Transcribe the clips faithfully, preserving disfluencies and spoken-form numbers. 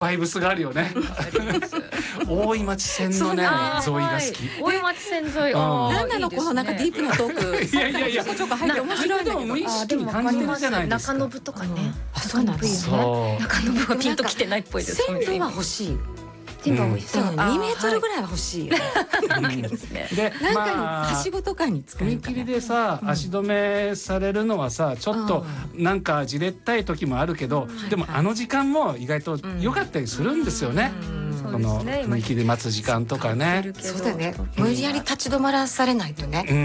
バイブスがあるよね。大井町線のね沿いが好き。 大井町線沿い。 なんなのこのなんかディープなトーク。 いやいやいや、 ちょっと入って面白いんだけど。 無意識に感じてるじゃないですか。 中延とかね。 あ、そうなんですね。 中延はピンときてないっぽいです。 線路は欲しい。 線路は欲しい。 にメートルぐらいは欲しい。 で、 なんかにはしごとかに使い踏切でさ足止めされるのはさちょっとなんかじれったい時もあるけど、でもあの時間も意外と良かったりするんですよね。この踏切で待つ時間とかね。 そうだね。無理やり立ち止まらされないとね。 うん。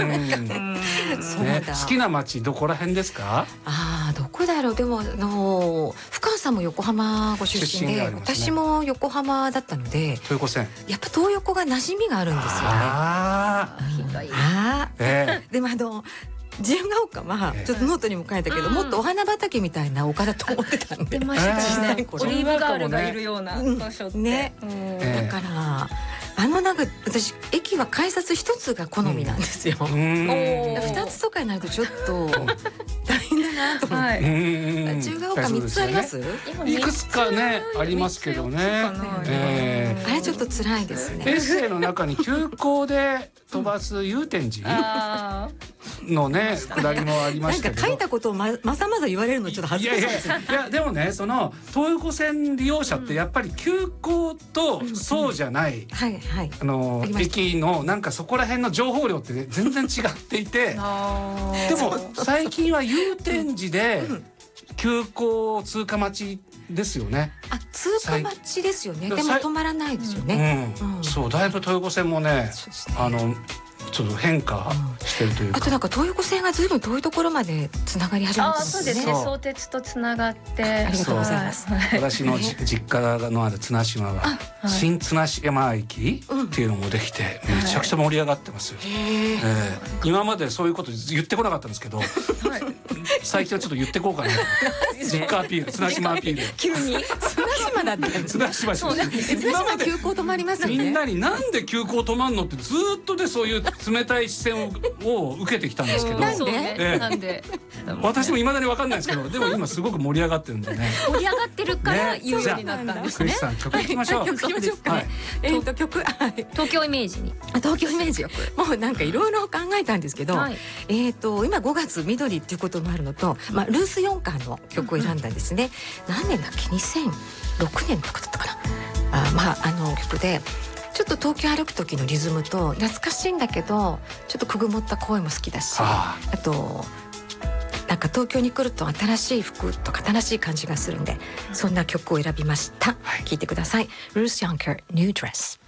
好きな街どこら辺ですか？ ああ、どこだろう。でもの深川さんも横浜ご出身で、私も横浜だったので、 東横線。 やっぱ東横が馴染みがあるんですよね。 ああ。でもあの。自由が丘はちょっとノートにも書いたけど、もっとお花畑みたいな丘だと思ってたんで、 オリーブガールがいるような場所ね。 だからあのなんか私駅は改札一つが好みなんですよ。二つとかになるとちょっと大変だなと思って。自由が丘三つあります？ いくつかねありますけどね。 あれちょっと辛いですね。 エッセイの中に急行で飛ばす祐天寺のね下りもありましたけど、 なんか書いたことをままざまざ言われるのちょっと恥ずかしいです。 いやいやいやでもね、その東横線利用者ってやっぱり急行とそうじゃないあの駅のなんかそこら辺の情報量って全然違っていて、でも最近は祐天寺で急行通過待ちですよね。 あ、通過待ちですよね。でも止まらないですよね。 そう、だいぶ東横線もね、あのちょっと変化してるというか。 あとなんか東横線がずいぶん遠いところまでつながり始めたんですね。そうですね。相鉄とつながって。 ありがとうございます。 私の実家のある綱島は新綱島駅っていうのもできてめちゃくちゃ盛り上がってますよ。今までそういうこと言ってこなかったんですけど、最近はちょっと言ってこうかな。実家アピール、綱島アピール。 急に綱島だって。 綱島です。 綱島急行止まりますよね。 みんなになんで急行止まんのってずっとでそういう冷たい視線を受けてきたんですけど。 なんで？ なんで？ 私も未だに分かんないですけど、でも今すごく盛り上がってるんでね。 盛り上がってるから言うようになったんですね。 クリスさん曲いきましょう。 曲いきましょうか。えっと曲東京イメージに。 東京イメージよ。もうなんかいろいろ考えたんですけど、えっと今ごがつ緑っていうこともあるのと、まあルースヨンカーの曲を選んだんですね。何年だっけ？にせんろくねんとかだったかな。あ、まああの曲で。ちょっと東京歩く時のリズムと懐かしいんだけどちょっとくぐもった声も好きだし、あとなんか東京に来ると新しい服とか新しい感じがするんでそんな曲を選びました。聴いてください。ルース・ヨンカー New Dress。